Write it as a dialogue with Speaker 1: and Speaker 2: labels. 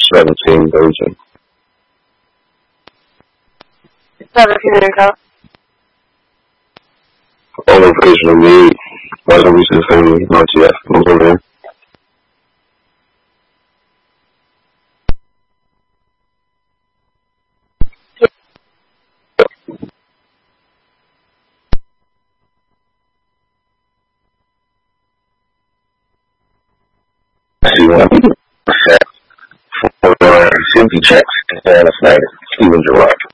Speaker 1: 17 version.
Speaker 2: 17 income.
Speaker 1: Only version of me wasn't recent family, not yet. I'm over there. See what for Cynthia checks last night, Steven Gerrard.